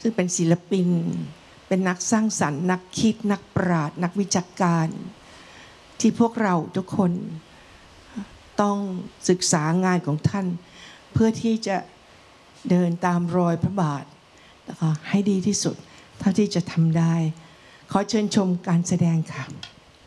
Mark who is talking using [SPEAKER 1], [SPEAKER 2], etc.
[SPEAKER 1] ซึ่งเป็นศิลปินเป็นนักสร้างสรรค์นักคิดนักปราชญ์นักวิจารการที่พวกเราทุกคนต้องศึกษางานของท่านเพื่อที่จะเดินตามรอยพระบาทนะคะให้ดีที่สุดเท่าที่จะทำได้ขอเชิญชมการแสดงค่ะ